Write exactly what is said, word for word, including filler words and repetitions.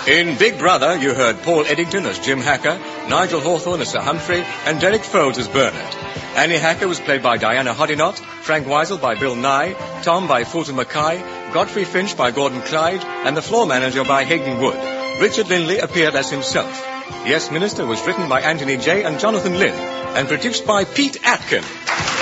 In Big Brother, you heard Paul Eddington as Jim Hacker, Nigel Hawthorne as Sir Humphrey, and Derek Foles as Bernard. Annie Hacker was played by Diana Hoddinott, Frank Weisel by Bill Nye, Tom by Fulton Mackay, Godfrey Finch by Gordon Clyde, and the floor manager by Hayden Wood. Richard Lindley appeared as himself. Yes, Minister was written by Anthony Jay and Jonathan Lynn, and produced by Pete Atkin.